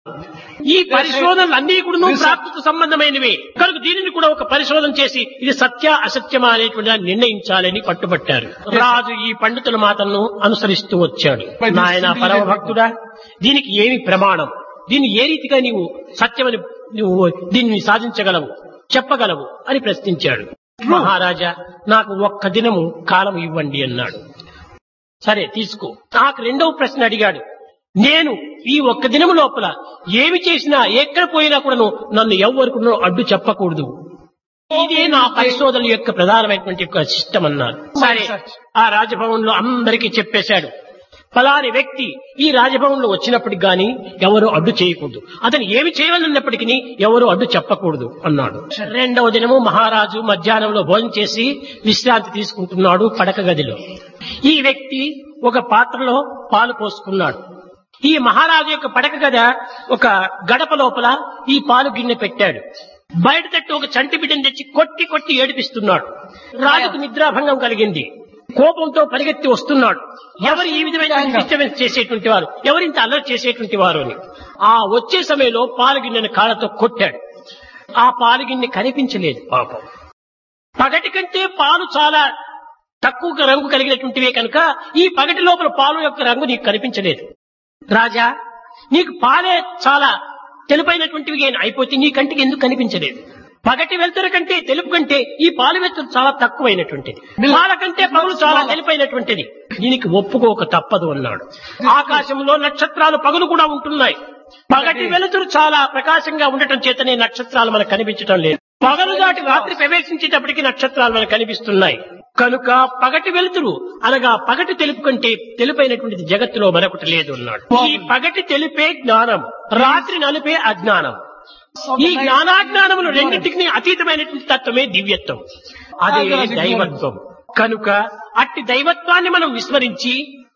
ఈ పరిశోధనలు అన్ని కూడా ప్రాకృత సంబంధమైనవి కనుక దీనిని కూడా ఒక పరిశోధన చేసి ఇది సత్య అసత్యమా అనేటువంటి దాన్ని నిర్ణయించాలని పట్టుబట్టారు. రాజు ఈ పండితుల మాటలను అనుసరిస్తూ వచ్చాడు. నాయన పరమ భక్తుడా, దీనికి ఏమి ప్రమాణం, దీన్ని ఏ రీతిగా నీవు సత్యమని నువ్వు దీన్ని సాధించగలవు, చెప్పగలవు అని ప్రశ్నించాడు. మహారాజా, నాకు ఒక్క దినము కాలం ఇవ్వండి అన్నాడు. సరే తీసుకో. నాకు రెండవ ప్రశ్న అడిగాడు. నేను ఈ ఒక్క దినము లోపల ఏమి చేసినా ఎక్కడ పోయినా కూడాను నన్ను ఎవ్వరికి అడ్డు చెప్పకూడదు. ఇదే నా పరిశోధన యొక్క ప్రధానమైనటువంటి సిస్టమ్ అన్నారు. సరే, ఆ రాజభవన్ లో అందరికీ చెప్పేశాడు. ఫలాని వ్యక్తి ఈ రాజభవన్ లో వచ్చినప్పటికి గాని ఎవరు అడ్డు చేయకూడదు, అతను ఏమి చేయాలన్నప్పటికీ ఎవరు అడ్డు చెప్పకూడదు అన్నాడు. రెండవ దినము మహారాజు మధ్యాహ్నంలో భోజనం చేసి విశ్రాంతి తీసుకుంటున్నాడు పడక గదిలో. ఈ వ్యక్తి ఒక పాత్రలో పాలు పోసుకున్నాడు. ఈ మహారాజు యొక్క పడక గద ఒక గడప లోపల ఈ పాలు గిన్నె పెట్టాడు. బయట తట్టు ఒక చంటి బిడ్డను తెచ్చి కొట్టి కొట్టి ఏడిపిస్తున్నాడు. రాజుకు నిద్రాభంగం కలిగింది. కోపంతో పరిగెత్తి వస్తున్నాడు. ఎవరు ఈ విధమైన డిస్టర్బెన్స్ చేసేటువంటి వారు, ఎవరింత అలర్ట్ చేసేటువంటి వారు అని. ఆ వచ్చే సమయంలో పాలుగిన్నెను కాళ్ళతో కొట్టాడు. ఆ పాలుగిన్నె కనిపించలేదు. పాపం పగటి కంటే పాలు చాలా తక్కువ రంగు కలిగినటువంటివే కనుక ఈ పగటి లోపల పాలు యొక్క రంగు నీకు కనిపించలేదు. రాజా, నీకు పాలే చాలా తెలుపైనటువంటివి అయిపోతే నీ కంటికి ఎందుకు కనిపించలేదు? పగటి వెలుతురు కంటే తెలుపు కంటే ఈ పాలు వెలుతురు చాలా తక్కువైనటువంటిది, పాల కంటే పగులు చాలా తెలుపైనటువంటిది. దీనికి ఒప్పుకోక తప్పదు అన్నాడు. ఆకాశంలో నక్షత్రాలు పగులు కూడా ఉంటున్నాయి. పగటి వెలుతురు చాలా ప్రకాశంగా ఉండటం చేతనే నక్షత్రాలు మనకు కనిపించడం లేదు. పగలు దాటి రాత్రి ప్రవేశించేటప్పటికి నక్షత్రాలు మనకు కనిపిస్తున్నాయి. కనుక పగటి వెలుతురు అనగా పగటి తెలుపు కంటే తెలుపైనటువంటిది జగత్తులో మరొకటి లేదు అన్నాడు. ఈ పగటి తెలుపే జ్ఞానం, రాత్రి నలుపే అజ్ఞానం. ఈ జ్ఞానాజ్ఞానములు రెండింటికి అతీతమైనటువంటి తత్వమే దివ్యత్వం, అదే దైవత్వం. కనుక అట్టి దైవత్వాన్ని మనం విస్మరించి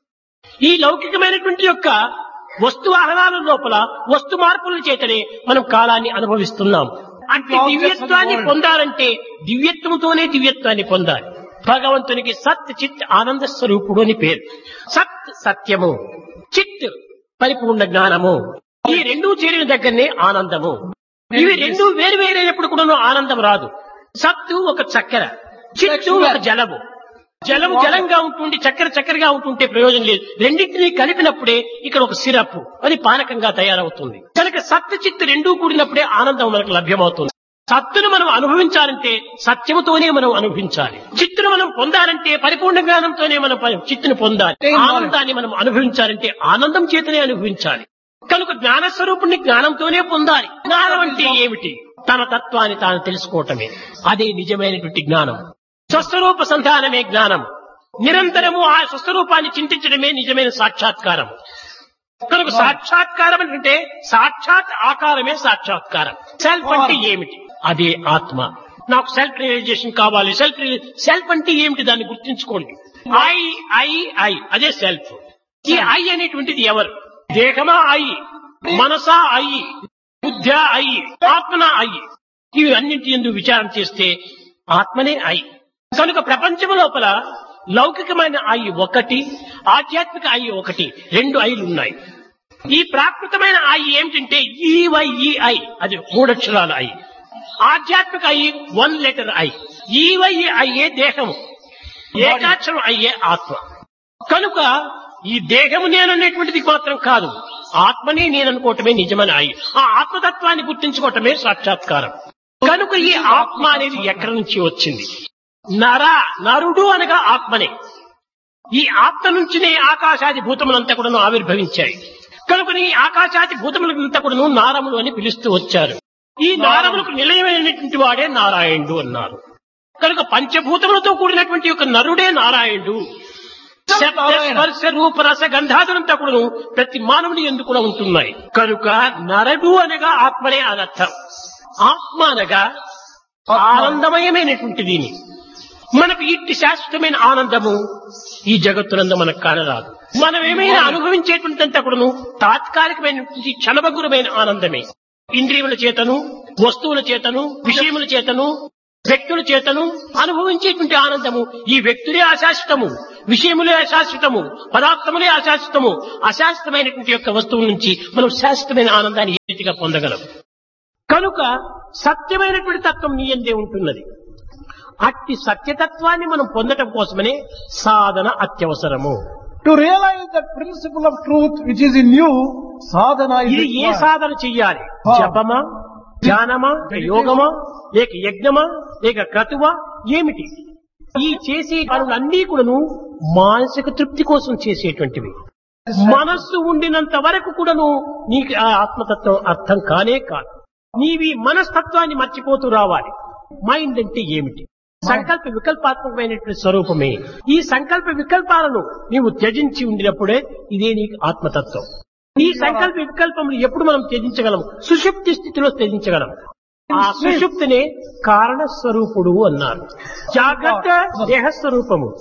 ఈ లౌకికమైనటువంటి యొక్క వస్తు ఆహ్లాద లోపల వస్తు మార్పుల చేతనే మనం కాలాన్ని అనుభవిస్తున్నాం. అట్టి దివ్యత్వాన్ని పొందాలంటే దివ్యత్వముతోనే దివ్యత్వాన్ని పొందాలి. భగవంతునికి సత్ చిత్ ఆనంద స్వరూపుడు అని పేరు. సత్ సత్యము, చిత్ పరిపూర్ణ జ్ఞానము, ఈ రెండూ చేరిన దగ్గరనే ఆనందము. ఇవి రెండూ వేరు వేరైనప్పుడు కూడా ఆనందం రాదు. సత్తు ఒక చక్కెర, చిత్తు ఒక జలము. జలము జలంగా ఉంటుండి చక్కెర చక్కెరగా ఉంటుంటే ప్రయోజనం లేదు. రెండింటినీ కలిపినప్పుడే ఇక్కడ ఒక సిరప్ అది పానకంగా తయారవుతుంది. కనుక సత్తు చిత్తు రెండూ కూడినప్పుడే ఆనందం మనకు లభ్యమవుతుంది. సత్తును మనం అనుభవించాలంటే సత్యముతోనే మనం అనుభవించాలి. చిత్తును మనం పొందాలంటే పరిపూర్ణ జ్ఞానంతోనే మనం చిత్తును పొందాలి. ఆనందాన్ని మనం అనుభవించాలంటే ఆనందం చేతనే అనుభవించాలి. కనుక జ్ఞానస్వరూపుణ్ణి జ్ఞానంతోనే పొందాలి. జ్ఞానం అంటే ఏమిటి? తన తత్వాన్ని తాను తెలుసుకోవటమే, అదే నిజమైనటువంటి జ్ఞానం. స్వస్వరూప సంధానమే జ్ఞానం. నిరంతరము ఆ స్వస్వరూపాన్ని చింతించడమే నిజమైన సాక్షాత్కారం. కనుక సాక్షాత్కారం అంటే సాక్షాత్ ఆకారమే సాక్షాత్కారం. సెల్ఫ్ అంటే ఏమిటి? అదే ఆత్మ. నాకు సెల్ఫ్ రియలైజేషన్ కావాలి. సెల్ఫ్ అంటే ఏమిటి? దాన్ని గుర్తించుకోండి. ఐ ఐ ఐ అదే సెల్ఫ్. ఈ ఐ అనేటువంటిది ఎవరు? దేహమా I, Manasa I, Buddha I, ఆత్మనా I. ఇవి అన్నింటి ఎందుకు విచారం చేస్తే ఆత్మనే ఐ. కనుక ప్రపంచం లోపల లౌకికమైన ఐ ఒకటి, ఆధ్యాత్మిక ఐ ఒకటి, రెండు ఐలు ఉన్నాయి. ఈ ప్రాకృతమైన ఐ ఏమిటంటే ఈవైఈఐ, అది మూడక్షరాల ఐ. ఆధ్యాత్మిక ఐ 1 లెటర్ ఐ. ఈవైఈఐ దేహము, ఏకాక్షరం అయ్యే ఆత్మ. కనుక ఈ దేహము నేననేటువంటిది మాత్రం కాదు, ఆత్మని నేననుకోవటమే నిజమైన ఐ. ఆ ఆత్మతత్వాన్ని గుర్తించుకోవటమే సాక్షాత్కారం. కనుక ఈ ఆత్మ అనేది ఎక్కడి నుంచి వచ్చింది? నరుడు అనగా ఆత్మనే. ఈ ఆత్మ నుంచినే ఆకాశాది భూతములంతా కూడా ఆవిర్భవించాయి. కనుక ఈ ఆకాశాది భూతములంతా కూడా నారములు అని పిలుస్తూ వచ్చారు. ఈ నారములకు నిలయమైనటువంటి వాడే నారాయణుడు అన్నారు. కనుక పంచభూతములతో కూడినటువంటి ఒక నరుడే నారాయణుడు. స్పర్శ రూప రస గంధాదులంతా కూడా ప్రతి మానవుని ఎందుకు కూడా ఉంటున్నాయి. కనుక నరుడు అనగా ఆత్మనే అనర్థం. ఆత్మ అనగా ఆనందమయమైనటువంటి దీని. మనకు ఇట్టి శాశ్వతమైన ఆనందము ఈ జగత్తునందు మనకు కానరాదు. మనం ఏమైనా అనుభవించేటువంటింతా కూడాను తాత్కాలికమైనటువంటి క్షణభంగురమైన ఆనందమే. ఇంద్రియముల చేతను, వస్తువుల చేతను, విషయముల చేతను, వ్యక్తుల చేతను అనుభవించేటువంటి ఆనందము. ఈ వ్యక్తులే అశాశ్వతము, విషయములే అశాశ్వతము, పదార్థములే అశాశ్వతము. అశాశ్వతమైనటువంటి యొక్క వస్తువు నుంచి మనం శాశ్వతమైన ఆనందాన్ని ఏ రీతిగా పొందగలం? కనుక సత్యమైనటువంటి తత్వం నీ యందే ఉంటున్నది. అట్టి సత్యతత్వాన్ని మనం పొందటం కోసమనే సాధన అత్యవసరము. To realize that principle of truth which is in you, sadhana is ఇది ఏ required. సాధన చెయ్యాలి? జపమా, ధ్యానమా, యోగమా, లేక యజ్ఞమా, లేక క్రతువా, ఏమిటి? ఈ చేసే పనులన్నీ కూడాను మానసిక తృప్తి కోసం చేసేటువంటివి. మనస్సు ఉండినంత వరకు కూడాను నీకు ఆ ఆత్మతత్వం అర్థం కానే కాదు. నీవి మనస్తత్వాన్ని మర్చిపోతూ రావాలి. మైండ్ అంటే ఏమిటి? సంకల్ప వికల్పాత్మకమైనటువంటి స్వరూపమే. ఈ సంకల్ప వికల్పాలను నీవు త్యజించి ఉండినప్పుడే ఇదే నీకు ఆత్మతత్వం. ఈ సంకల్ప వికల్పములు ఎప్పుడు మనం త్యజించగలం? సుషుప్తి స్థితిలో త్యజించగలం. ఆ సుషుప్తినే కారణ స్వరూపుడు అన్నారు. జాగ్రత్త దేహస్వరూపము,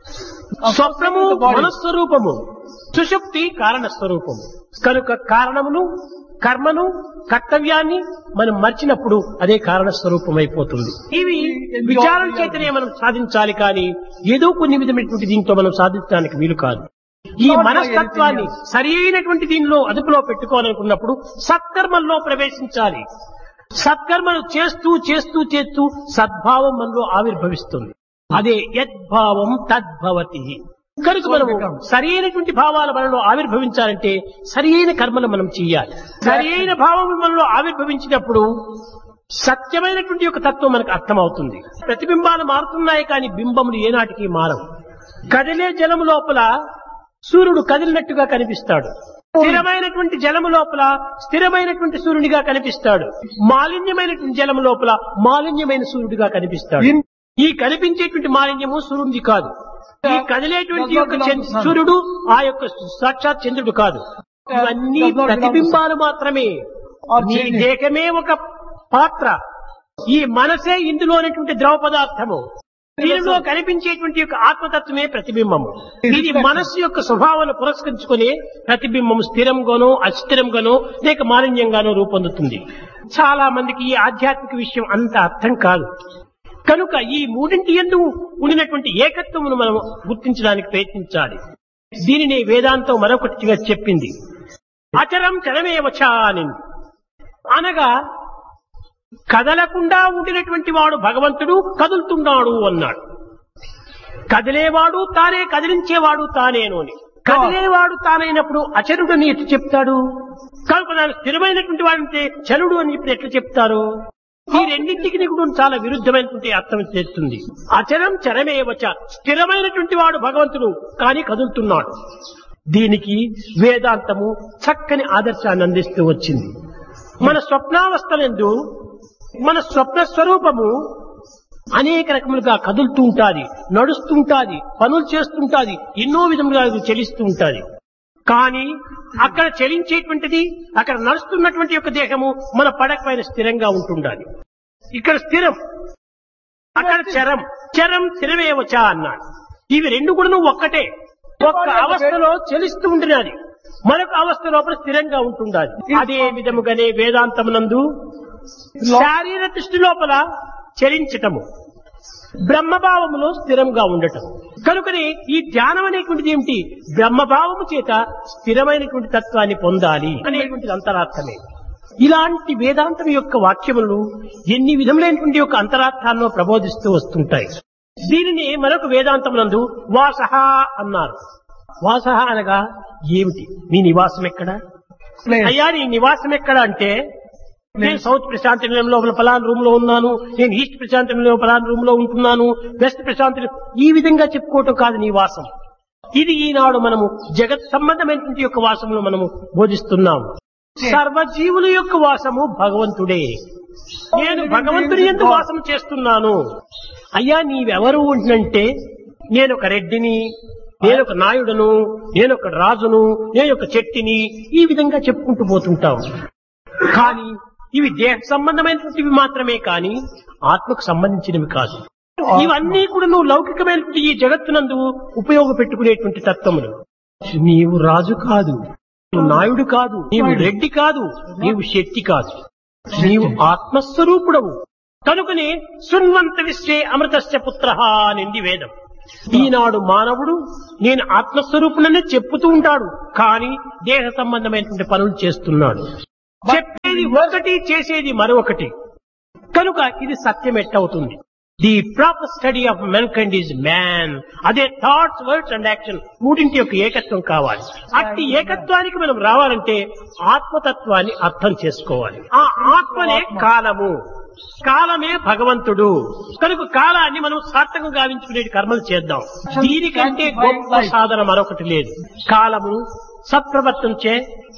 స్వప్నము మనస్వరూపము, సుషుప్తి కారణ స్వరూపము. కనుక కారణమును, కర్మను, కర్తవ్యాన్ని మనం మర్చినప్పుడు అదే కారణ స్వరూపమైపోతుంది. ఇవి విచారణ చేతనే మనం సాధించాలి, కానీ ఏదో కొన్ని విధమైనటువంటి దీంతో మనం సాధించడానికి వీలు కాదు. ఈ మనస్తత్వాన్ని సరి అయినటువంటి దీనిలో అదుపులో పెట్టుకోవాలనుకున్నప్పుడు సత్కర్మల్లో ప్రవేశించాలి. సత్కర్మలు చేస్తూ చేస్తూ చేస్తూ సద్భావం మనలో ఆవిర్భవిస్తుంది. అదే యద్భావం తద్భవతి. కనుక మనము సరి అయినటువంటి భావాలు మనలో ఆవిర్భవించాలంటే సరి అయిన కర్మలు మనం చేయాలి. సరి అయిన భావం మనలో ఆవిర్భవించినప్పుడు సత్యమైనటువంటి యొక్క తత్వం మనకు అర్థమవుతుంది. ప్రతిబింబాలు మారుతున్నాయి, కానీ బింబములు ఏనాటికి మారవు. కదిలే జలము లోపల సూర్యుడు కదిలినట్టుగా కనిపిస్తాడు. స్థిరమైనటువంటి జలము లోపల స్థిరమైనటువంటి సూర్యుడిగా కనిపిస్తాడు. మాలిన్యమైనటువంటి జలము లోపల మాలిన్యమైన సూర్యుడిగా కనిపిస్తాడు. ఈ కనిపించేటువంటి మాలిన్యము సూర్యుడిది కాదు. ఈ కదిలేటువంటి యొక్క సూర్యుడు ఆ యొక్క సాక్షాత్ చంద్రుడు కాదు. ఇవన్నీ ప్రతిబింబాలు మాత్రమే. ఈ దేహమే ఒక పాత్ర, ఈ మనసే ఇందులోనేటువంటి ద్రవ పదార్థము. దీనిలో కనిపించేటువంటి యొక్క ఆత్మతత్వమే ప్రతిబింబము. ఇది మనస్సు యొక్క స్వభావాన్ని పురస్కరించుకుని ప్రతిబింబము స్థిరంగానో అస్థిరంగానో లేక మాలిన్యంగానో రూపొందుతుంది. చాలా మందికి ఈ ఆధ్యాత్మిక విషయం అంత అర్థం కాదు. కనుక ఈ మూడింటి యందు ఉండినటువంటి ఏకత్వమును మనం గుర్తించడానికి ప్రయత్నించాలి. దీనిని వేదాంతం మరొకటిగా చెప్పింది. అచరం చరమేవచ అని అనగా కదలకుండా ఉండినటువంటి వాడు భగవంతుడు కదులుతున్నాడు అన్నాడు. కదిలేవాడు తానే, కదిలించేవాడు తానేను అని. కదిలేవాడు తానైనప్పుడు అచరుడని ఎట్లు చెప్తాడు? కనుక స్థిరమైనటువంటి వాడంటే చరుడు అని ఇప్పుడు ఎట్లా చెప్తారు? ఈ రెండింటికి కూడా చాలా విరుద్ధమైనటువంటి అర్థం చేస్తుంది. అచరం చరమేవచ, స్థిరమైనటువంటి వాడు భగవంతుడు కానీ కదులుతున్నాడు. దీనికి వేదాంతము చక్కని ఆదర్శాన్ని అందిస్తూ వచ్చింది. మన స్వప్నావస్థలందు మన స్వప్న స్వరూపము అనేక రకములుగా కదులుతూ ఉంటాది, నడుస్తుంటాది, పనులు చేస్తుంటాది, ఎన్నో విధములుగా చెలిస్తూ ఉంటాది. కానీ అక్కడ చలించేటువంటిది, అక్కడ నడుస్తున్నటువంటి యొక్క దేహము మన పడక పైన స్థిరంగా ఉంటుండాలి. ఇక్కడ స్థిరం, అక్కడ చరం. చరం స్థిరమేవచ అన్నాడు. ఇవి రెండు కూడా ఒక్కటే. ఒక్క అవస్థలో చలిస్తూ ఉంటున్నది, మరొక అవస్థ లోపల స్థిరంగా ఉంటుండాలి. అదే విధముగానే వేదాంతమునందు శారీర దృష్టి లోపల చలించటము, బ్రహ్మభావములో స్థిరంగా ఉండటం. కనుకనే ఈ ధ్యానం అనేటువంటిది ఏమిటి? బ్రహ్మభావము చేత స్థిరమైనటువంటి తత్వాన్ని పొందాలి అనేటువంటిది అంతరార్థమే. ఇలాంటి వేదాంతం యొక్క వాక్యములు ఎన్ని విధములైనటువంటి యొక్క అంతరార్థాలను ప్రబోధిస్తూ వస్తుంటాయి. దీనిని మరొక వేదాంతమునందు వాసః అన్నారు. వాసః అనగా ఏమిటి? మీ నివాసం ఎక్కడ? అయ్యా నీ నివాసం ఎక్కడ అంటే, నేను సౌత్ ప్రశాంత నిలయంలో పలానా రూమ్ లో ఉన్నాను, నేను ఈస్ట్ ప్రశాంత నిలయంలో పలానా రూమ్ లో ఉంటున్నాను, వెస్ట్ ప్రశాంత, ఈ విధంగా చెప్పుకోవటం కాదు నీ వాసం. ఇది ఈనాడు మనము జగత్ సంబంధమైనటువంటి యొక్క వాసమును మనము బోధిస్తున్నాము. సర్వజీవుల యొక్క వాసము భగవంతుడే. నేను భగవంతుని యందు వాసం చేస్తున్నాను. అయ్యా నీవెవరు ఉంటే, నేను ఒక రెడ్డిని, నేను ఒక నాయుడును, నేను ఒక రాజును, నేను ఒక చెట్టిని, ఈ విధంగా చెప్పుకుంటూ పోతుంటాం. కానీ ఇవి దేహ సంబంధమైనటువంటివి మాత్రమే, కానీ ఆత్మకు సంబంధించినవి కాదు. ఇవన్నీ కూడా నువ్వు లౌకికమైనటువంటి ఈ జగత్తునందు ఉపయోగపెట్టుకునేటువంటి తత్వములు. నీవు రాజు కాదు, నీవు నాయుడు కాదు, నీవు రెడ్డి కాదు, నీవు శెట్టి కాదు, నీవు ఆత్మస్వరూపుడవు. కనుకనే శృణ్వంత విశ్వే అమృతస్య పుత్రః నింది వేదం. ఈనాడు మానవుడు నేను ఆత్మస్వరూపునని చెప్పుతూ ఉంటాడు, కానీ దేహ సంబంధమైనటువంటి పనులు చేస్తున్నాడు. చెప్పేది ఒకటి, చేసేది మరొకటి. కనుక ఇది సత్యం ఎట్టవుతుంది? The proper study of mankind is man. అదే థాట్స్, వర్డ్స్ అండ్ యాక్షన్ మూడింటి యొక్క ఏకత్వం కావాలి. అట్టి ఏకత్వానికి మనం రావాలంటే ఆత్మతత్వాన్ని అర్థం చేసుకోవాలి. ఆ ఆత్మనే కాలము, కాలమే భగవంతుడు. కనుక కాలాన్ని మనం సార్థకం గావించుకునే కర్మలు చేద్దాం. దీనికంటే గొప్ప సాధన మరొకటి లేదు. కాలమును సత్ప్రవర్తన చే,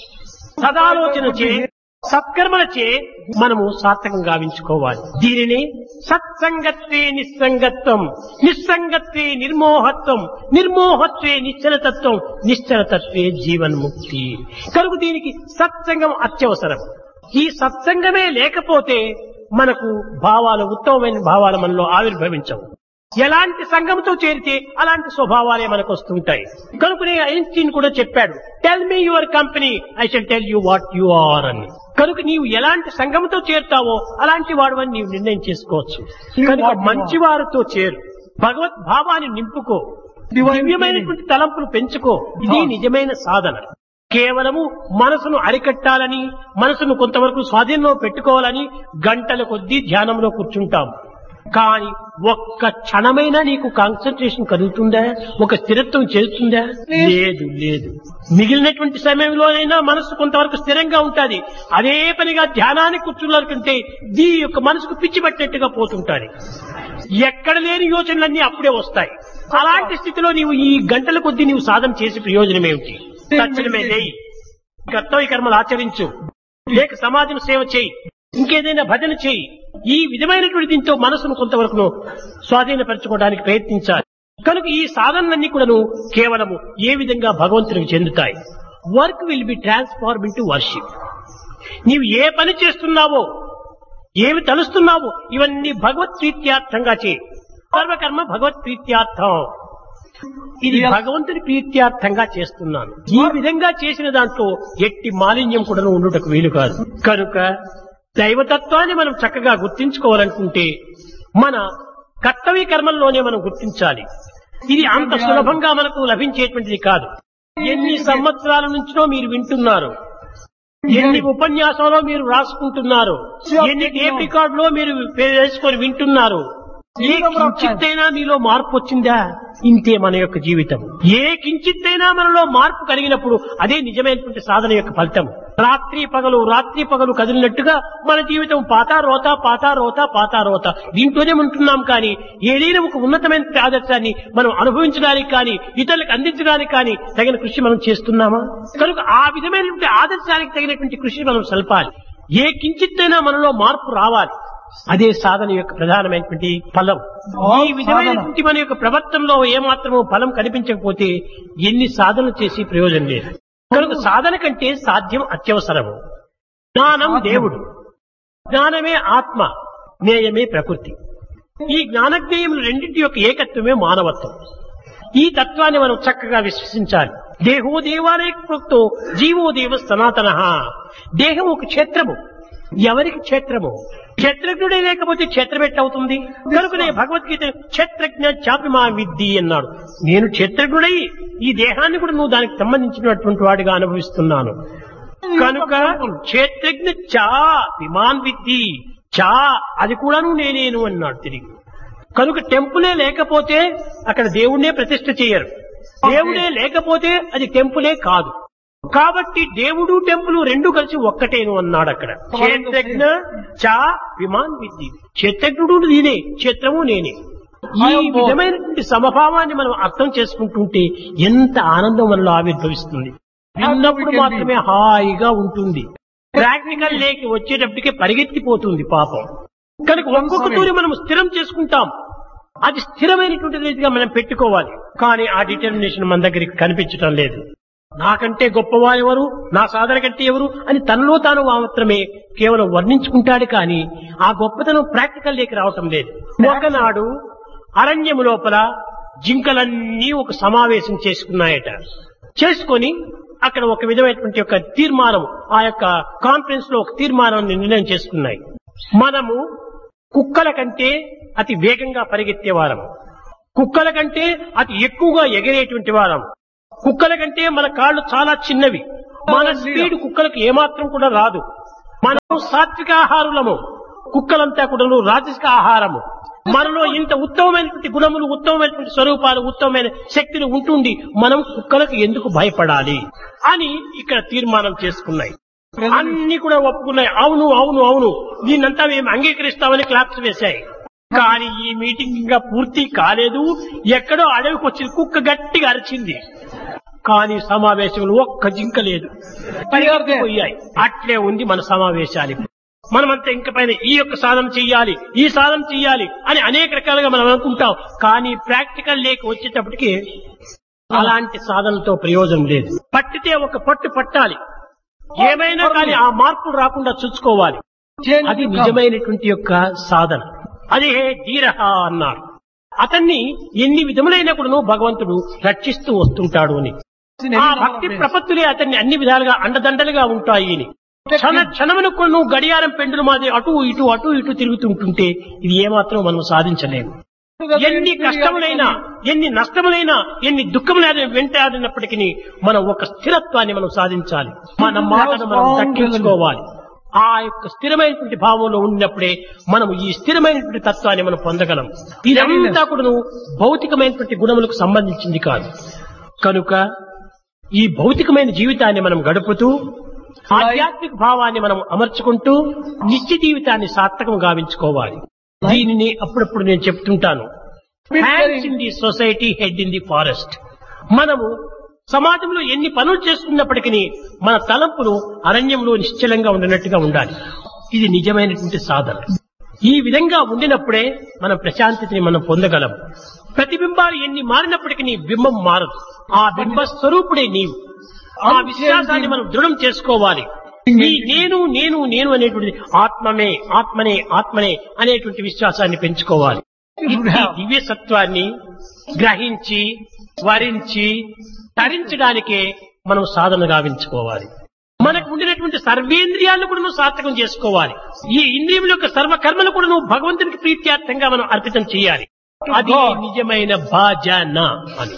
సదాలోచన చే, సత్కర్మలచే మనము సార్థకం గావించుకోవాలి. దీనిని సత్సంగత్వే నిస్సంగత్వం, నిస్సంగత్వే నిర్మోహత్వం, నిర్మోహత్వే నిశ్చలతత్వం, నిశ్చలతత్వే జీవన్ముక్తి. కనుక దీనికి సత్సంగం అత్యవసరం. ఈ సత్సంగమే లేకపోతే మనకు భావాలు, ఉత్తమమైన భావాలు మనలో ఆవిర్భవించవు. ఎలాంటి సంఘంతో చేరితే అలాంటి స్వభావాలే మనకు వస్తుంటాయి. కనుకనే ఐన్స్టీన్ కూడా చెప్పాడు, tell me your company, I shall tell you what you are అని. కనుక నీవు ఎలాంటి సంఘంతో చేరుతావో అలాంటి వాడు అని నీవు నిర్ణయం చేసుకోవచ్చు. కనుక మంచివారితో చేరు, భగవత్ భావాన్ని నింపుకో, దివ్యమైనటువంటి తలంపులు పెంచుకో. ఇది నిజమైన సాధన. కేవలము మనసును అరికట్టాలని, మనసును కొంతవరకు స్వాధీనంలో పెట్టుకోవాలని గంటల కొద్దీ ధ్యానంలో కూర్చుంటాం. కానీ ఒక్క క్షణమైనా నీకు కాన్సన్ట్రేషన్ కలుగుతుందా? ఒక స్థిరత్వం చేస్తుందా? లేదు, లేదు. మిగిలినటువంటి సమయంలోనైనా మనసు కొంతవరకు స్థిరంగా ఉంటుంది. అదే పనిగా ధ్యానానికి కూర్చున్నకంటే దీ యొక్క మనసుకు పిచ్చి పట్టినట్టుగా పోతుంటాది. ఎక్కడ లేని యోచనలన్నీ అప్పుడే వస్తాయి. అలాంటి స్థితిలో నీవు ఈ గంటల కొద్దీ నీవు సాధన చేసే ప్రయోజనం ఏమిటి? తక్షణమే చేయి, కర్తవ్య కర్మలు ఆచరించు, లేక సమాజం సేవ చేయి, ఇంకేదైనా భజన చేయి. ఈ విధమైనటువంటి దీంతో మనసును కొంతవరకు స్వాధీనపరచుకోవడానికి ప్రయత్నించాలి. కనుక ఈ సాధనలన్నీ కూడాను కేవలము ఏ విధంగా భగవంతునికి చెందుతాయి? Work will be transform into worship. నీవు ఏ పని చేస్తున్నావో, ఏమి తలుస్తున్నావో ఇవన్నీ భగవత్ ప్రీత్యార్థంగా చేయి. సర్వకర్మ భగవత్ ప్రీత్యార్థం. ఇది భగవంతుని ప్రీత్యార్థంగా చేస్తున్నాను. ఈ విధంగా చేసిన దాంట్లో ఎట్టి మాలిన్యం కూడా ఉండుటకు వీలు కాదు. కనుక దైవతత్వాన్ని మనం చక్కగా గుర్తించుకోవాలనుకుంటే మన కర్తవ్య కర్మల్లోనే మనం గుర్తించాలి. ఇది అంత సులభంగా మనకు లభించేటువంటిది కాదు. ఎన్ని సంవత్సరాల నుంచినో మీరు వింటున్నారు, ఎన్ని ఉపన్యాసంలో మీరు రాసుకుంటున్నారు, ఎన్ని టేప్ రికార్డులో మీరు వేసుకొని వింటున్నారు. ఏ కించిత్తైనా మీలో మార్పు వచ్చిందా? ఇంతే మన యొక్క జీవితం. ఏ కించిత్తైనా మనలో మార్పు కలిగినప్పుడు అదే నిజమైనటువంటి సాధన యొక్క ఫలితం. రాత్రి పగలు కదిలినట్టుగా మన జీవితం పాతారోత పాతారోత పాతారోత దీంట్లోనే ఉంటున్నాం. కానీ ఏదైనా ఒక ఉన్నతమైన ఆదర్శాన్ని మనం అనుభవించడానికి కానీ, ఇతరులకు అందించడానికి కానీ తగిన కృషి మనం చేస్తున్నామా? కనుక ఆ విధమైనటువంటి ఆదర్శానికి తగినటువంటి కృషి మనం సల్పాలి. ఏ కించిత్తైనా మనలో మార్పు రావాలి. అదే సాధన యొక్క ప్రధానమైనటువంటి ఫలం. ఈ విధమైనటువంటి మన యొక్క ప్రవర్తనలో ఏమాత్రమో ఫలం కనిపించకపోతే ఎన్ని సాధనలు చేసి ప్రయోజనం లేదు. కనుక సాధన కంటే సాధ్యం అత్యవసరము. జ్ఞానం దేవుడు, జ్ఞానమే ఆత్మ, జ్ఞేయమే ప్రకృతి. ఈ జ్ఞానజ్ఞేయములు రెండింటి యొక్క ఏకత్వమే మానవత్వం. ఈ తత్వాన్ని మనం చక్కగా విశ్వసించాలి. దేహో దేవాలయ ప్రోక్తో జీవో దేవ సనాతన. దేహం ఒక క్షేత్రము. ఎవరికి క్షేత్రము? క్షేత్రజ్ఞుడే లేకపోతే క్షేత్రం ఎట్టవుతుంది? కనుకనే భగవద్గీత క్షేత్రజ్ఞ చాపిమా విద్ది అన్నాడు. నేను క్షేత్రజ్ఞుడై ఈ దేహాన్ని కూడా నువ్వు దానికి సంబంధించినటువంటి వాడిగా అనుభవిస్తున్నాను. కనుక క్షేత్రజ్ఞ చా విమాన్ విద్ది, చా అది కూడాను నేనేను అన్నాడు తిరిగి. కనుక టెంపులే లేకపోతే అక్కడ దేవుణ్ణే ప్రతిష్ఠ చేయరు. దేవుడే లేకపోతే అది టెంపులే కాదు. కాబట్టి దేవుడు టెంపుల్ రెండు కలిసి ఒక్కటేను అన్నాడు అక్కడ. క్షేత్రజ్ఞ చా విమాన్ విద్ది. క్షేత్రజ్ఞుడు నేనే, క్షేత్రము నేనే. ఈ విధమైనటువంటి సమభావాన్ని మనం అర్థం చేసుకుంటుంటే ఎంత ఆనందం మనలో ఆవిర్భవిస్తుంది. విన్నప్పుడు మాత్రమే హాయిగా ఉంటుంది. ప్రాక్టికల్ లేకి వచ్చేటప్పటికే పరిగెత్తిపోతుంది పాపం. కనుక ఒక్కొక్క తూరి మనం స్థిరం చేసుకుంటాం. అది స్థిరమైనటువంటి రీతిగా మనం పెట్టుకోవాలి. కానీ ఆ డిటర్మినేషన్ మన దగ్గరికి కనిపించడం లేదు. నాకంటే గొప్పవారు ఎవరు, నా సాధన కంటే ఎవరు అని తనలో తాను మాత్రమే కేవలం వర్ణించుకుంటాడు. కానీ ఆ గొప్పతనం ప్రాక్టికల్ లేకి రావటం లేదు. ఒకనాడు అరణ్యము లోపల జింకలన్నీ ఒక సమావేశం చేసుకున్నాయట. చేసుకొని అక్కడ ఒక విధమైనటువంటి ఒక తీర్మానం, ఆ యొక్క కాన్ఫరెన్స్ లో ఒక తీర్మానాన్ని నిర్ణయం చేసుకున్నాయి. మనము కుక్కల కంటే అతి వేగంగా పరిగెత్తేవారము. కుక్కల కంటే అతి ఎక్కువగా ఎగిరేటువంటి వారం. కుక్కల కంటే మన కాళ్ళు చాలా చిన్నవి. మన స్పీడ్ కుక్కలకు ఏమాత్రం కూడా రాదు. మనం సాత్విక ఆహారులము, కుక్కలంతా కూడా రాజసిక ఆహారము. మనలో ఇంత ఉత్తమమైనటువంటి గుణములు, ఉత్తమమైనటువంటి స్వరూపాలు, ఉత్తమమైన శక్తులు ఉంటుండి మనం కుక్కలకు ఎందుకు భయపడాలి అని ఇక్కడ తీర్మానం చేసుకున్నాయి. అన్ని కూడా ఒప్పుకున్నాయి. అవును అవును అవును దీన్నంతా మేము అంగీకరిస్తామని క్లాప్స్ వేశాయి. కానీ ఈ మీటింగ్ ఇంకా పూర్తి కాలేదు. ఎక్కడో అడవికి వచ్చిన కుక్క గట్టిగా అరిచింది. కానీ సమావేశంలో ఒక్క జింక లేదు. పోయాయి. అట్లే ఉంది మన సమావేశాలు. మనమంతా ఇంక పైన ఈ యొక్క సాధన చెయ్యాలి, ఈ సాధన చెయ్యాలి అని అనేక రకాలుగా మనం అనుకుంటాం. కానీ ప్రాక్టికల్ లేక వచ్చేటప్పటికి అలాంటి సాధనతో ప్రయోజనం లేదు. పట్టితే ఒక పట్టు పట్టాలి. ఏమైనా కానీ ఆ మార్పులు రాకుండా చూసుకోవాలి. అది నిజమైనటువంటి యొక్క సాధన. అదే ధీరహ అన్నారు. అతన్ని ఎన్ని విధములైన కూడా భగవంతుడు రక్షిస్తూ వస్తుంటాడు అని. ఆ భక్తి ప్రపత్తులే అతన్ని అన్ని విధాలుగా అండదండలుగా ఉంటాయి అని. క్షణమునకు నువ్వు గడియారం పెండులు మాది అటు ఇటు తిరుగుతుంటుంటే ఇది ఏమాత్రం మనం సాధించలేము. ఎన్ని కష్టములైనా, ఎన్ని నష్టములైనా, ఎన్ని దుఃఖములైనా వెంటాడినప్పటికీ మనం ఒక స్థిరత్వాన్ని మనం సాధించాలి. మన మాటను మనం దక్కించుకోవాలి. ఆ యొక్క స్థిరమైనటువంటి భావంలో ఉన్నప్పుడే మనం ఈ స్థిరమైనటువంటి తత్వాన్ని మనం పొందగలం. ఇదంతా కూడా భౌతికమైనటువంటి గుణములకు సంబంధించింది కాదు. కనుక ఈ భౌతికమైన జీవితాన్ని మనం గడుపుతూ ఆధ్యాత్మిక భావాన్ని మనం అమర్చుకుంటూ నిత్య జీవితాన్ని సార్థకం గావించుకోవాలి. దీనిని అప్పుడప్పుడు నేను చెప్తుంటాను. Hands in the society, head in the forest. మనము సమాజంలో ఎన్ని పనులు చేస్తున్నప్పటికీ మన తలంపులు అరణ్యంలో నిశ్చలంగా ఉండినట్టుగా ఉండాలి. ఇది నిజమైనటువంటి సాధన. ఈ విధంగా ఉండినప్పుడే మనం ప్రశాంతతని మనం పొందగలం. ప్రతిబింబాలు ఎన్ని మారినప్పటికీ బింబం మారదు. ఆ బింబ స్వరూపుడే నీవు. ఆ విశ్వాసాన్ని మనం దృఢం చేసుకోవాలి. ఈ నేను నేను నేను అనేటువంటి ఆత్మనే అనేటువంటి విశ్వాసాన్ని పెంచుకోవాలి. దివ్య సత్వాన్ని గ్రహించి వరించి తరించడానికే మనం సాధన గావించుకోవాలి. మనకు ఉండినటువంటి సర్వేంద్రియాలను కూడా నువ్వు సార్థకం చేసుకోవాలి. ఈ ఇంద్రియముల యొక్క సర్వకర్మలు కూడా నువ్వు భగవంతునికి ప్రీత్యార్థంగా మనం అర్పితం చేయాలి. అది నిజమైన భజన అని.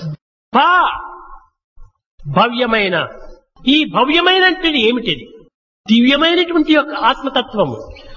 భవ్యమైన, ఈ భవ్యమైన అంటే ఏమిటిది? దివ్యమైనటువంటి యొక్క ఆత్మతత్వము.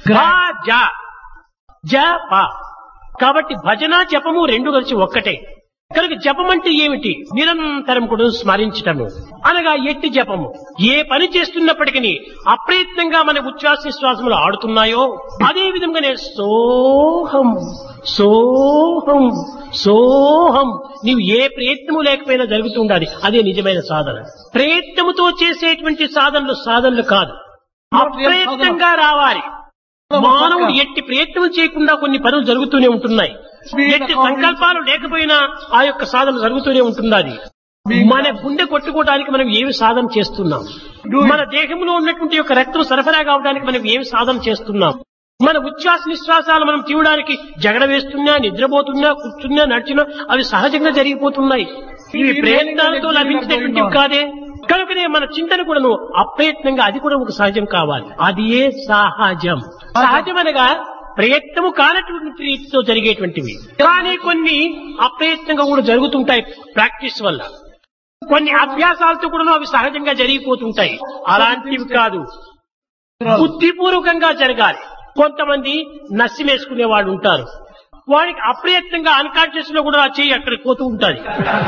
కాబట్టి భజన జపము రెండు కలిసి ఒక్కటే. కనుక జపం అంటే ఏమిటి? నిరంతరం కూడా స్మరించటము అనగా ఎట్టి జపము. ఏ పని చేస్తున్నప్పటికీ అప్రయత్నంగా మన ఉచ్ఛ్వాస నిశ్వాసములు ఆడుతున్నాయో అదే విధంగానే సోహం సోహం సోహం నీవు ఏ ప్రయత్నము లేకపోయినా జరుగుతూ ఉండాలి. అదే నిజమైన సాధన. ప్రయత్నముతో చేసేటువంటి సాధనలు కాదు, అప్రయత్నంగా రావాలి. మానవుడు ఎట్టి ప్రయత్నం చేయకుండా కొన్ని పనులు జరుగుతూనే ఉంటున్నాయి. ఎట్టి సంకల్పాలు లేకపోయినా ఆ యొక్క సాధన జరుగుతూనే ఉంటున్నది. మన గుండె కొట్టుకోవడానికి మనం ఏమి సాధన చేస్తున్నాం? మన దేహంలో ఉన్నటువంటి యొక్క రక్తం సరఫరా కావడానికి మనం ఏమి సాధన చేస్తున్నాం? మన ఉచ్ఛ్వాస నిశ్వాసాలు మనం తీయడానికి జగడ వేస్తున్నా, నిద్రపోతున్నా, కూర్చున్నా, నడిచినా అవి సహజంగా జరిగిపోతున్నాయి. ఇవి ప్రయత్నాలతో లభించినటువంటివి కాదే. కనుకనే మన చింతన కూడా అప్రయత్నంగా అది కూడా ఒక సహజం కావాలి. అది ఏ సహజం. సహజం అనగా ప్రయత్నము కానటువంటి రీతితో జరిగేటువంటివి. కానీ కొన్ని అప్రయత్నంగా కూడా జరుగుతుంటాయి ప్రాక్టీస్ వల్ల. కొన్ని అభ్యాసాలతో కూడా అవి సహజంగా జరిగిపోతుంటాయి. అలాంటివి కాదు, బుద్ధిపూర్వకంగా జరగాలి. కొంతమంది నస్సి వేసుకునే వాళ్ళు ఉంటారు. వారికి అప్రయత్నంగా అన్కాన్షియస్ లో కూడా చేయి అక్కడికి పోతూ ఉంటుంది.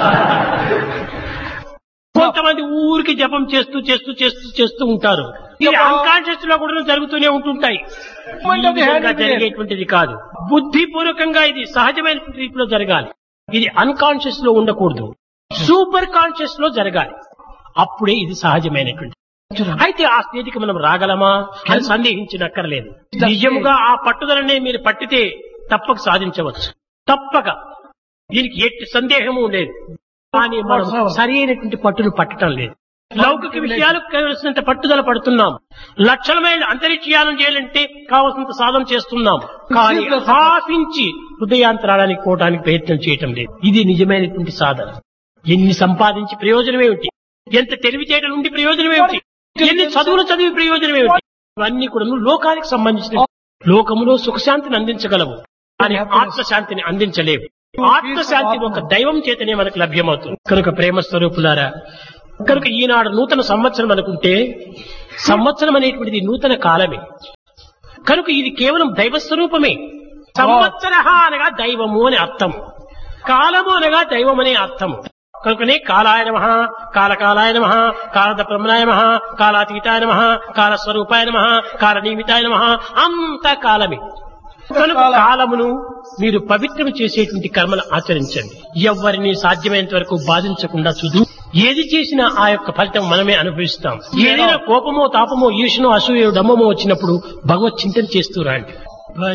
కొంతమంది ఊరికి జపం చేస్తూ చేస్తూ చేస్తూ చేస్తూ ఉంటారు. ఇది అన్కాన్షియస్ లో కూడా జరుగుతూనే ఉంటుంటాయి. జరిగేటువంటిది కాదు. బుద్ధిపూర్వకంగా ఇది సహజమైన రీతిలో జరగాలి. ఇది అన్కాన్షియస్ లో ఉండకూడదు, సూపర్ కాన్షియస్ లో జరగాలి. అప్పుడే ఇది సహజమైనటువంటి. అయితే ఆ స్థితికి మనం రాగలమా అని సందేహించనక్కర్లేదు. నిజముగా ఆ పట్టుదలనే మీరు పట్టితే తప్పక సాధించవచ్చు. తప్పక, దీనికి ఎట్టి సందేహము లేదు. కానీ మనం సరి అయినటువంటి పట్టును పట్టడం లేదు. లౌకిక విషయాలకు కావలసినంత పట్టుదల పడుతున్నాం. లక్షల మైళ్ళ అంతరిక్షయానం చేయాలంటే కావలసినంత సాధన చేస్తున్నాం. కానీ హాఫించి హృదయాంతరాడానికి పోవడానికి ప్రయత్నం చేయటం లేదు. ఇది నిజమైనటువంటి సాధన. ఎన్ని సంపాదించి ప్రయోజనం ఏమిటి? ఎంత తెలివితేటలు ఉండి ప్రయోజనం ఏమిటి? ఎన్ని చదువులు చదివి ప్రయోజనం ఏమిటి? ఇవన్నీ కూడా లోకానికి సంబంధించిన. లోకములో సుఖశాంతిని అందించగలవు, కానీ ఆత్మశాంతిని అందించలేవు. ఆత్మశాంతి ఒక దైవం చేతనే మనకు లభ్యమవుతుంది. కనుక ప్రేమ స్వరూపులారా, కనుక ఈనాడు నూతన సంవత్సరం అనుకుంటే సంవత్సరం అనేటువంటిది నూతన కాలమే. కనుక ఇది కేవలం దైవ స్వరూపమే. సంవత్సర అనగా దైవము అని అర్థం, కాలము అనగా దైవం అనే అర్థము. కనుకనే కాలాయ నమః, కాలకాలాయ నమః, కాలద బ్రహ్మణాయ నమః, కాలాతీతాయ నమః, కాలస్వరూపాయ నమః, కాలనిమితాయ నమః, అంత కాలమే. కనుక కాలమును మీరు పవిత్రం చేసేటువంటి కర్మలు ఆచరించండి. ఎవరిని సాధ్యమైనంత వరకు బాధించకుండా చూడు. ఏది చేసినా ఆ యొక్క ఫలితం మనమే అనుభవిస్తాం. ఏదైనా కోపమో తాపమో ఈర్ష్యనో అసూయో డమ్మమో వచ్చినప్పుడు భగవత్ చింతన చేస్తూ రండి.